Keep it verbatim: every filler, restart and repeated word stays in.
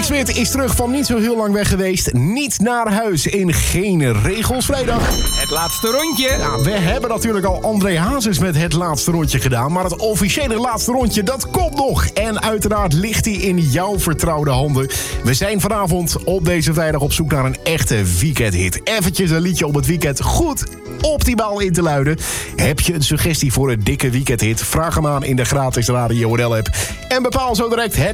Nick Smit is terug van niet zo heel lang weg geweest. Niet naar huis in Geen Regels Vrijdag. Het laatste rondje. Ja, we hebben natuurlijk al André Hazes met het laatste rondje gedaan. Maar het officiële laatste rondje, dat komt nog. En uiteraard ligt hij in jouw vertrouwde handen. We zijn vanavond op deze vrijdag op zoek naar een echte weekendhit. Eventjes een liedje om het weekend goed optimaal in te luiden. Heb je een suggestie voor een dikke weekendhit? Vraag hem aan in de gratis Radio N L app. En bepaal zo direct het